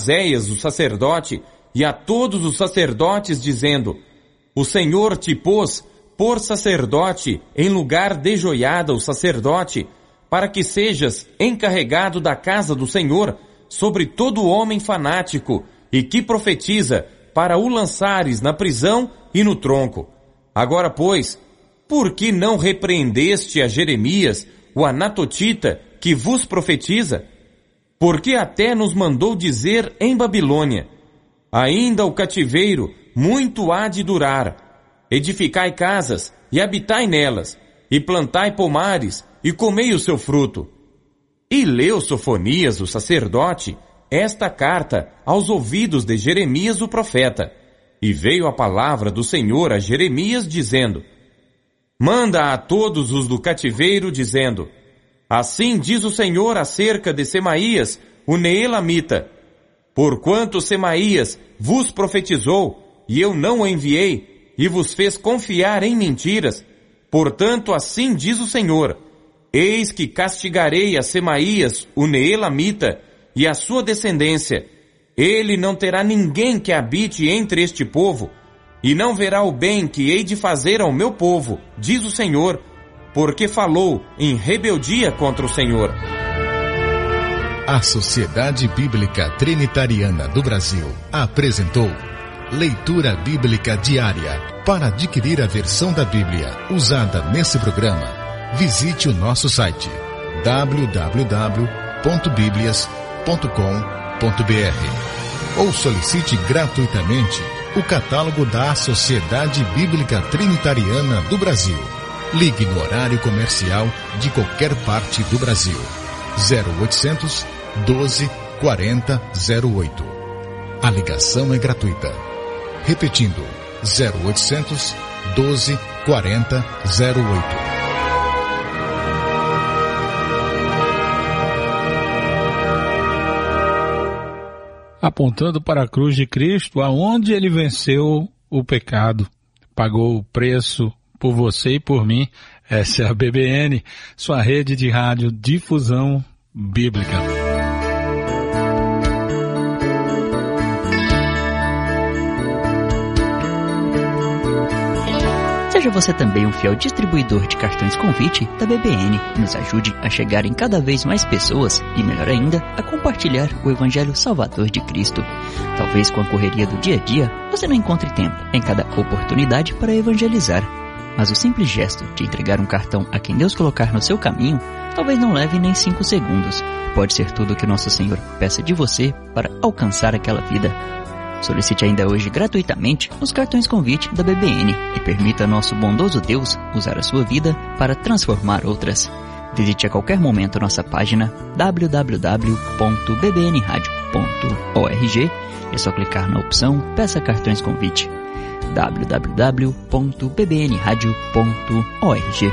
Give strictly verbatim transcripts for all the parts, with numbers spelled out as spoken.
Oséias, o sacerdote, e a todos os sacerdotes, dizendo: O Senhor te pôs por sacerdote em lugar de Joiada, o sacerdote, para que sejas encarregado da casa do Senhor sobre todo homem fanático e que profetiza, para o lançares na prisão e no tronco. Agora, pois, por que não repreendeste a Jeremias, o anatotita, que vos profetiza? Porque até nos mandou dizer em Babilônia: ainda o cativeiro muito há de durar. Edificai casas e habitai nelas, e plantai pomares e comei o seu fruto. E leu Sofonias, o sacerdote, esta carta aos ouvidos de Jeremias, o profeta. E veio a palavra do Senhor a Jeremias, dizendo: Manda a todos os do cativeiro, dizendo: Assim diz o Senhor acerca de Semaías, o Neelamita: Porquanto Semaías vos profetizou, e eu não o enviei, e vos fez confiar em mentiras, portanto assim diz o Senhor: Eis que castigarei a Semaías, o Neelamita, e a sua descendência. Ele não terá ninguém que habite entre este povo, e não verá o bem que hei de fazer ao meu povo, diz o Senhor, porque falou em rebeldia contra o Senhor. A Sociedade Bíblica Trinitariana do Brasil apresentou Leitura Bíblica Diária. Para adquirir a versão da Bíblia usada nesse programa, visite o nosso site w w w ponto biblias ponto com ponto b r ou solicite gratuitamente o catálogo da Sociedade Bíblica Trinitariana do Brasil. Ligue no horário comercial de qualquer parte do Brasil. zero oitocentos, doze, quarenta, zero oito. A ligação é gratuita. Repetindo, zero oitocentos, doze, quarenta, zero oito. Apontando para a cruz de Cristo, aonde ele venceu o pecado, pagou o preço por você e por mim. Essa é a B B N, sua rede de rádio difusão bíblica. Seja você também um fiel distribuidor de cartões convite da B B N e nos ajude a chegar em cada vez mais pessoas e, melhor ainda, a compartilhar o Evangelho Salvador de Cristo. Talvez com a correria do dia a dia, você não encontre tempo em cada oportunidade para evangelizar. Mas o simples gesto de entregar um cartão a quem Deus colocar no seu caminho, talvez não leve nem cinco segundos. Pode ser tudo o que nosso Senhor peça de você para alcançar aquela vida. Solicite ainda hoje gratuitamente os cartões convite da B B N e permita nosso bondoso Deus usar a sua vida para transformar outras. Visite a qualquer momento nossa página w w w ponto b b n radio ponto org. É só clicar na opção Peça Cartões Convite. w w w ponto b b n radio ponto org.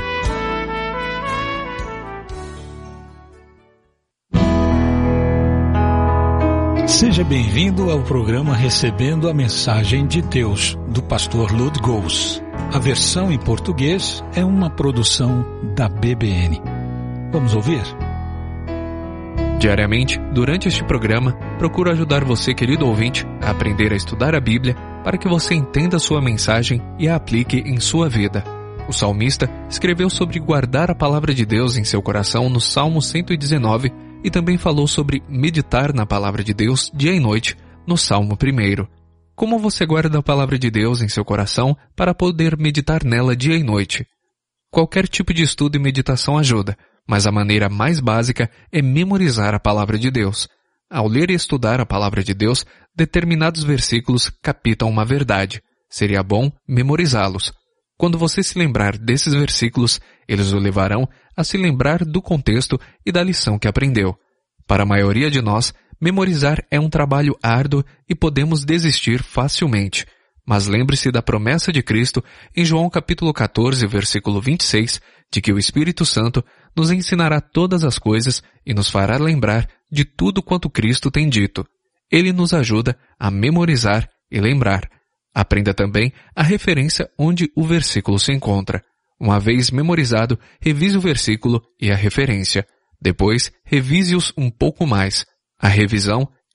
Seja bem-vindo ao programa Recebendo a Mensagem de Deus, do pastor Lud Gous. A versão em português é uma produção da B B N. Vamos ouvir? Diariamente, durante este programa, procuro ajudar você, querido ouvinte, a aprender a estudar a Bíblia para que você entenda sua mensagem e a aplique em sua vida. O salmista escreveu sobre guardar a palavra de Deus em seu coração no Salmo cento e dezenove e também falou sobre meditar na palavra de Deus dia e noite no Salmo primeiro. Como você guarda a palavra de Deus em seu coração para poder meditar nela dia e noite? Qualquer tipo de estudo e meditação ajuda, mas a maneira mais básica é memorizar a palavra de Deus. Ao ler e estudar a palavra de Deus, determinados versículos captam uma verdade. Seria bom memorizá-los. Quando você se lembrar desses versículos, eles o levarão a se lembrar do contexto e da lição que aprendeu. Para a maioria de nós, memorizar é um trabalho árduo e podemos desistir facilmente. Mas lembre-se da promessa de Cristo em João capítulo quatorze, versículo vinte e seis, de que o Espírito Santo nos ensinará todas as coisas e nos fará lembrar de tudo quanto Cristo tem dito. Ele nos ajuda a memorizar e lembrar. Aprenda também a referência onde o versículo se encontra. Uma vez memorizado, revise o versículo e a referência. Depois, revise-os um pouco mais. A revisão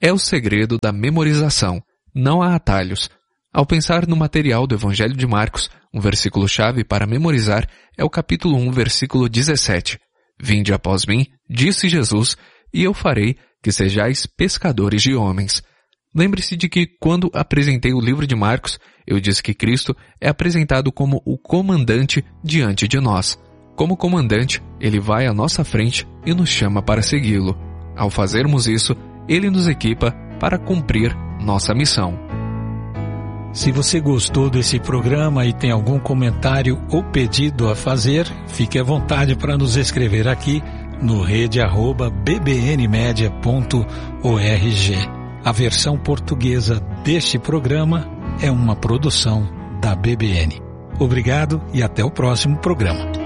é o segredo da memorização. Não há atalhos. Ao pensar no material do Evangelho de Marcos, um versículo-chave para memorizar é o capítulo um, versículo dezessete. Vinde após mim, disse Jesus, e eu farei que sejais pescadores de homens. Lembre-se de que, quando apresentei o livro de Marcos, eu disse que Cristo é apresentado como o comandante diante de nós. Como comandante, ele vai à nossa frente e nos chama para segui-lo. Ao fazermos isso, ele nos equipa para cumprir nossa missão. Se você gostou desse programa e tem algum comentário ou pedido a fazer, fique à vontade para nos escrever aqui no rede arroba b b n media ponto org. A versão portuguesa deste programa é uma produção da B B N. Obrigado e até o próximo programa.